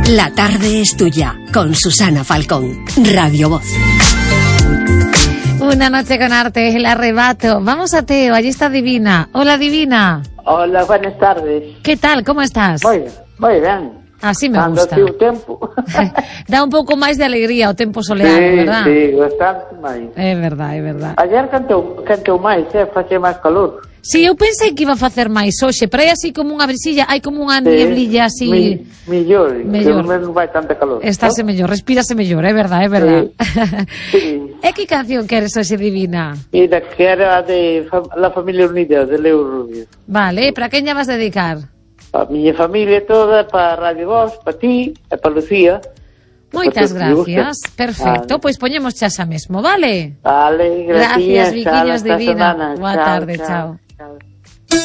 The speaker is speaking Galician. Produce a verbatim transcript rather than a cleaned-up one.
La tarde es tuya, con Susana Falcón, Radio Voz. Una noche con arte, el arrebato. Vamos a Teo, allí está Divina. Hola, Divina. Hola, buenas tardes. ¿Qué tal? ¿Cómo estás? Moi ben, moi ben. Así me Cando gusta. o tempo. Dá un pouco máis de alegría o tempo soleado, sí, verdad? Sí, bastante máis. É verdad, é verdad. Ayer cantou, cantou máis, eh, facía máis calor. Si, sí, eu pensei que iba a facer máis hoxe, pero hai así como unha brisilla, hai como unha Sí, nieblilla así... Mi, millor, mellor. que non vai tanta calor. Estáse ¿no? mellor, respírase mellor, é verdad, é verdad. Sí. Sí. E que canción queres hoxe, Divina? Mira, que era de fam La Familia Unida, de Leo Rubio. Vale, para quen lla vas dedicar? A miña familia toda, para Radio Voz, para ti, e para Lucía. Moitas Porque gracias, perfecto, vale. pois poñemos xa mesmo, vale? Vale, Gracias, gracias, Viquiños hasta Divina. semana. Boa Chao, tarde, chao. chao. Chao.